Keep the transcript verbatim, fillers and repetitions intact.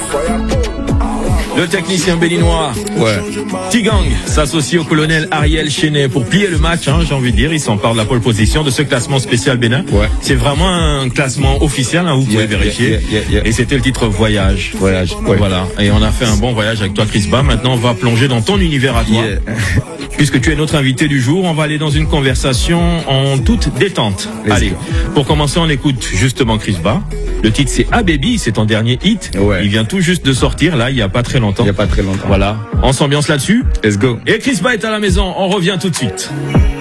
Le technicien béninois, ouais. Tigang, s'associe au colonel Ariel Chenet pour plier le match, hein, j'ai envie de dire. Il s'empare de la pole position de ce classement spécial Bénin. Ouais. C'est vraiment un classement officiel, hein, vous pouvez yeah, vérifier. Yeah, yeah, yeah. Et c'était le titre Voyage. Voyage, ouais. Voilà. Et on a fait un bon voyage avec toi, Chris Ba. Maintenant, on va plonger dans ton univers à toi. Yeah. Puisque tu es notre invité du jour, on va aller dans une conversation en toute détente. Let's Allez, go. pour commencer, on écoute justement Chris Ba. Le titre, c'est Ah Baby, c'est ton dernier hit. Ouais. Il vient tout juste de sortir, là, il y a pas très longtemps. Il y a pas très longtemps. Voilà. On s'ambiance là-dessus. Let's go. Et Chris Ba est à la maison. On revient tout de suite.